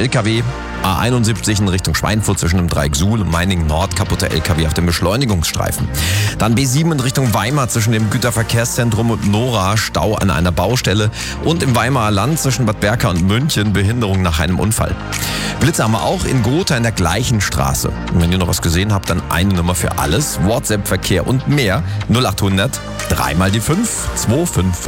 LKW. A71 in Richtung Schweinfurt zwischen dem Dreieck Suhl und Meiningen Nord, kaputter LKW auf dem Beschleunigungsstreifen. Dann B7 in Richtung Weimar zwischen dem Güterverkehrszentrum und Nora, Stau an einer Baustelle. Und im Weimarer Land zwischen Bad Berka und München, Behinderung nach einem Unfall. Blitze haben wir auch in Gotha in der gleichen Straße. Und wenn ihr noch was gesehen habt, dann eine Nummer für alles. WhatsApp, Verkehr und mehr. 0800 3 mal die 5 255